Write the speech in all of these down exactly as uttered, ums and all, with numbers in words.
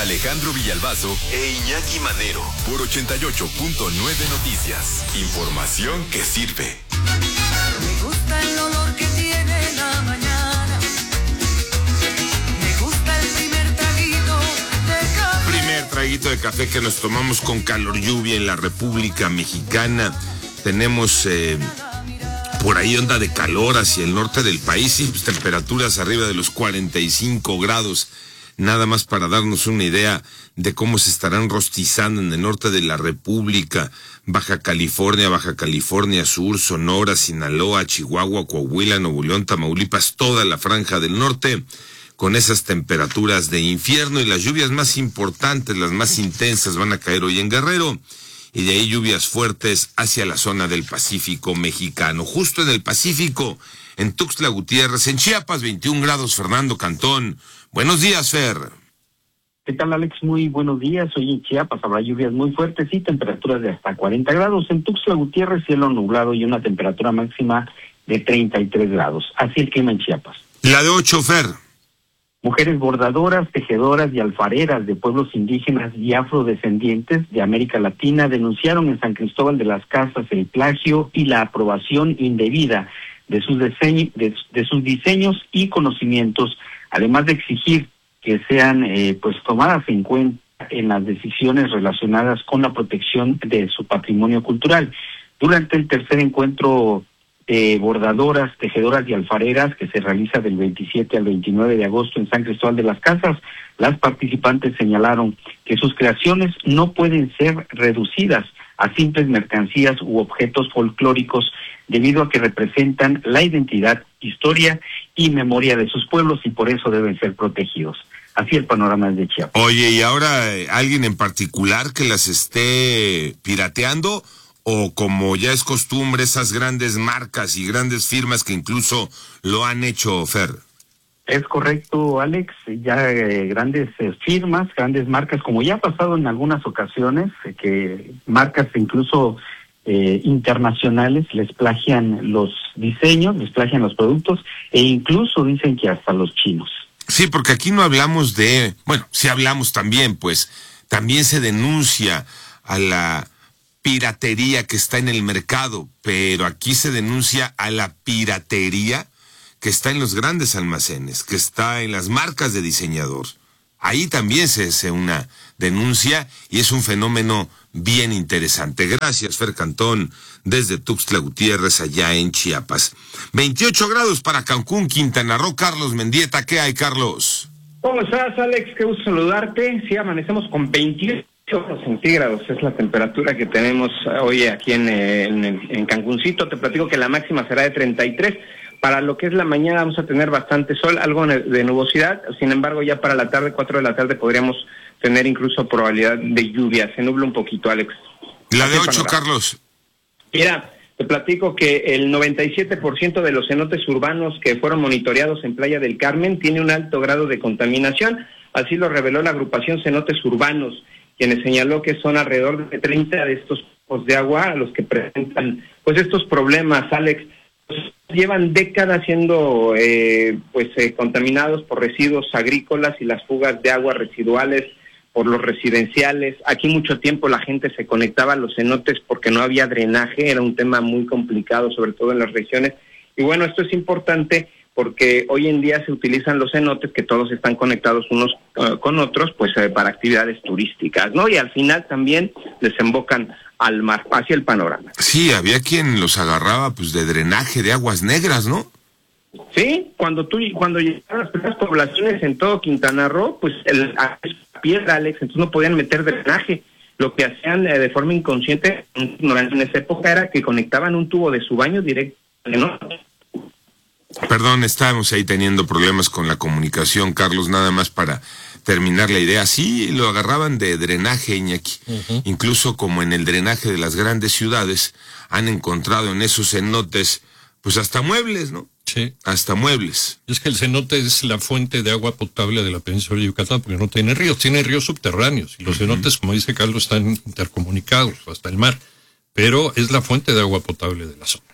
Alejandro Villalbazo e Iñaki Manero por ochenta y ocho punto nueve Noticias. Información que sirve. Me gusta el olor que tiene la mañana. Me gusta el primer traguito de café. Primer traguito de café que nos tomamos con calor lluvia en la República Mexicana. Tenemos eh, por ahí onda de calor hacia el norte del país y pues, temperaturas arriba de los cuarenta y cinco grados. Nada más para darnos una idea de cómo se estarán rostizando en el norte de la República, Baja California, Baja California Sur, Sonora, Sinaloa, Chihuahua, Coahuila, Nuevo León, Tamaulipas, toda la franja del norte, con esas temperaturas de infierno, y las lluvias más importantes, las más intensas, van a caer hoy en Guerrero, y de ahí lluvias fuertes hacia la zona del Pacífico mexicano. Justo en el Pacífico, en Tuxtla Gutiérrez, en Chiapas, veintiún grados, Fernando Cantón. Buenos días, Fer. ¿Qué tal, Alex? Muy buenos días. Hoy en Chiapas habrá lluvias muy fuertes y temperaturas de hasta cuarenta grados. En Tuxtla Gutiérrez, cielo nublado y una temperatura máxima de treinta y tres grados. Así el clima en Chiapas. La de ocho, Fer. Mujeres bordadoras, tejedoras y alfareras de pueblos indígenas y afrodescendientes de América Latina denunciaron en San Cristóbal de las Casas el plagio y la aprobación indebida de sus, diseño, de, de sus diseños y conocimientos, además de exigir que sean eh, pues tomadas en cuenta en las decisiones relacionadas con la protección de su patrimonio cultural. Durante el tercer encuentro de bordadoras, tejedoras y alfareras que se realiza del veintisiete al veintinueve de agosto en San Cristóbal de las Casas, las participantes señalaron que sus creaciones no pueden ser reducidas a simples mercancías u objetos folclóricos debido a que representan la identidad, historia y memoria de sus pueblos y por eso deben ser protegidos. Así el panorama es de Chiapas. Oye, ¿y ahora eh, alguien en particular que las esté pirateando? ¿O como ya es costumbre, esas grandes marcas y grandes firmas que incluso lo han hecho, Fer? Es correcto, Alex. Ya eh, grandes eh, firmas, grandes marcas, como ya ha pasado en algunas ocasiones, eh, que marcas incluso eh, internacionales les plagian los diseños, les plagian los productos e incluso dicen que hasta los chinos. Sí, porque aquí no hablamos de... Bueno, sí hablamos también, pues también se denuncia a la piratería que está en el mercado, pero aquí se denuncia a la piratería que está en los grandes almacenes, que está en las marcas de diseñador. Ahí también se hace una denuncia y es un fenómeno bien interesante. Gracias, Fer Cantón, desde Tuxtla Gutiérrez, allá en Chiapas. veintiocho grados para Cancún, Quintana Roo. Carlos Mendieta, ¿qué hay, Carlos? ¿Cómo estás, Alex? Qué gusto saludarte. Sí, amanecemos con veintiocho centígrados, es la temperatura que tenemos hoy aquí en, en, en Cancuncito. Te platico que la máxima será de treinta y tres. Para lo que es la mañana vamos a tener bastante sol, algo de nubosidad. Sin embargo, ya para la tarde, cuatro de la tarde, podríamos tener incluso probabilidad de lluvia. Se nubla un poquito, Alex. La de ocho, Carlos. Mira, te platico que el noventa y siete por ciento de los cenotes urbanos que fueron monitoreados en Playa del Carmen tiene un alto grado de contaminación. Así lo reveló la agrupación Cenotes Urbanos, quienes señaló que son alrededor de treinta de estos tipos de agua a los que presentan pues estos problemas, Alex. Pues, llevan décadas siendo eh, pues eh, contaminados por residuos agrícolas y las fugas de agua residuales por los residenciales. Aquí mucho tiempo la gente se conectaba a los cenotes porque no había drenaje, era un tema muy complicado, sobre todo en las regiones. Y bueno, esto es importante porque hoy en día se utilizan los cenotes, que todos están conectados unos uh, con otros, pues eh, para actividades turísticas, ¿no? Y al final también desembocan al mar, hacia el panorama. Sí, había quien los agarraba pues de drenaje de aguas negras, ¿no? Sí, cuando tú cuando llegaron las primeras poblaciones en todo Quintana Roo, pues el, la piedra, Alex, entonces no podían meter drenaje. Lo que hacían eh, de forma inconsciente en esa época era que conectaban un tubo de su baño directo, ¿no? Perdón, estábamos ahí teniendo problemas con la comunicación, Carlos, nada más para terminar la idea. Sí, lo agarraban de drenaje, Iñaki. Uh-huh. Incluso como en el drenaje de las grandes ciudades, han encontrado en esos cenotes, pues hasta muebles, ¿no? Sí. Hasta muebles. Es que el cenote es la fuente de agua potable de la península de Yucatán, porque no tiene ríos, tiene ríos subterráneos. Y los uh-huh. cenotes, como dice Carlos, están intercomunicados hasta el mar. Pero es la fuente de agua potable de la zona.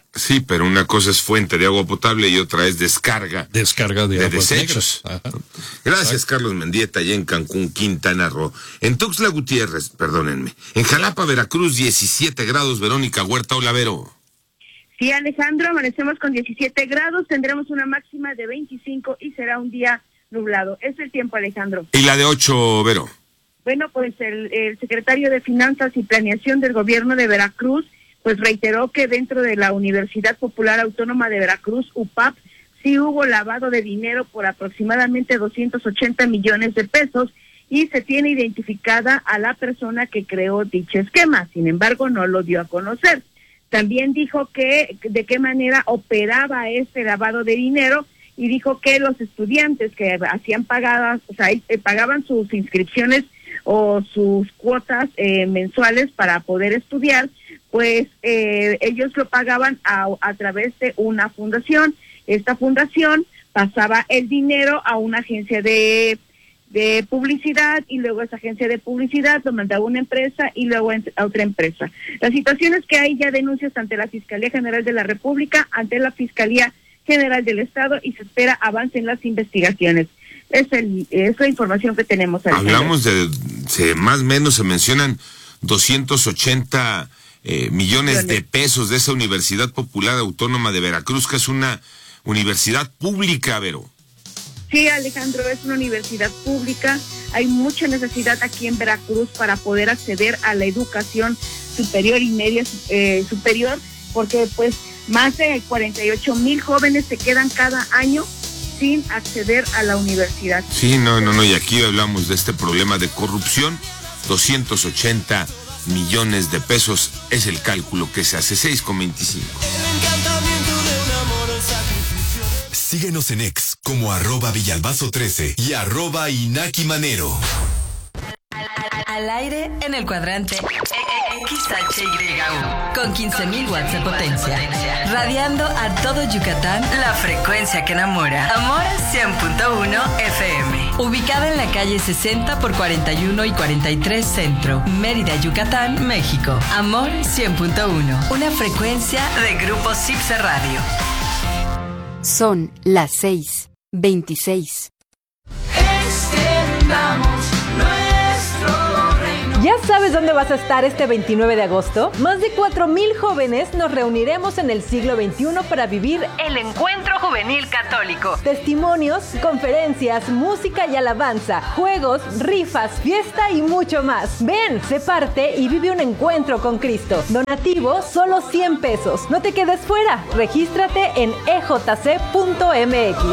Sí, pero una cosa es fuente de agua potable y otra es descarga. Descarga de, de aguas desechos. negras. Ajá. Gracias, Exacto. Carlos Mendieta, allá en Cancún, Quintana Roo. En Tuxtla Gutiérrez, perdónenme. En Jalapa, Veracruz, diecisiete grados. Verónica Huerta, hola, Vero. Sí, Alejandro, amanecemos con diecisiete grados, tendremos una máxima de veinticinco y será un día nublado. Es el tiempo, Alejandro. ¿Y la de ocho, Vero? Bueno, pues el, el secretario de Finanzas y Planeación del Gobierno de Veracruz pues reiteró que dentro de la Universidad Popular Autónoma de Veracruz, U P A P, sí hubo lavado de dinero por aproximadamente doscientos ochenta millones de pesos y se tiene identificada a la persona que creó dicho esquema. Sin embargo, no lo dio a conocer. También dijo que de qué manera operaba este lavado de dinero y dijo que los estudiantes que hacían pagadas, o sea, eh, pagaban sus inscripciones o sus cuotas eh, mensuales para poder estudiar, pues eh, ellos lo pagaban a, a través de una fundación. Esta fundación pasaba el dinero a una agencia de, de publicidad y luego esa agencia de publicidad lo mandaba a una empresa y luego a otra empresa. La situación es que hay ya denuncias ante la Fiscalía General de la República, ante la Fiscalía General del Estado y se espera avance en las investigaciones. Es, el, es la información que tenemos. Alejandro. Hablamos de, se, más o menos se mencionan doscientos ochenta eh, millones de pesos de esa Universidad Popular Autónoma de Veracruz, que es una universidad pública, Vero. Sí, Alejandro, es una universidad pública. Hay mucha necesidad aquí en Veracruz para poder acceder a la educación superior y media eh, superior, porque pues más de cuarenta y ocho mil jóvenes se quedan cada año sin acceder a la universidad. Sí, no, no, no, y aquí hablamos de este problema de corrupción. doscientos ochenta millones de pesos es el cálculo que se hace, seis con veinticinco. Síguenos en X como arroba Villalbazo trece y arroba Inaki Manero. Al aire en el cuadrante X H Y U con quince mil watts de potencia, radiando a todo Yucatán la frecuencia que enamora. Amor cien punto uno F M, ubicada en la calle sesenta por cuarenta y uno y cuarenta y tres Centro, Mérida, Yucatán, México. Amor cien punto uno, una frecuencia de Grupo Cipse Radio. Son las seis veintiséis. Extendamos nuestro reino. ¿Ya sabes dónde vas a estar este veintinueve de agosto? Más de cuatro mil jóvenes nos reuniremos en el siglo veintiuno para vivir El Encuentro Juvenil Católico. testimonios, conferencias, música y alabanza, juegos, rifas, fiesta y mucho más. Ven, sé parte y vive un encuentro con Cristo. Donativo, solo cien pesos. No te quedes fuera. Regístrate en e j c punto m x.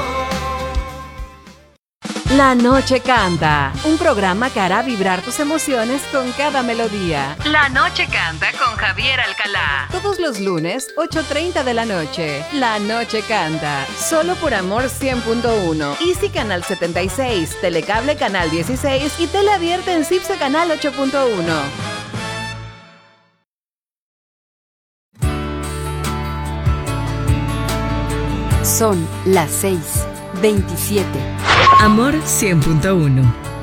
La Noche Canta, un programa que hará vibrar tus emociones con cada melodía. La Noche Canta con Javier Alcalá. Todos los lunes, ocho treinta de la noche. La Noche Canta, solo por Amor cien punto uno. Easy Canal setenta y seis, Telecable Canal dieciséis y Tele Abierta en Cipse Canal ocho punto uno. Son las seis veintisiete. Amor cien punto uno.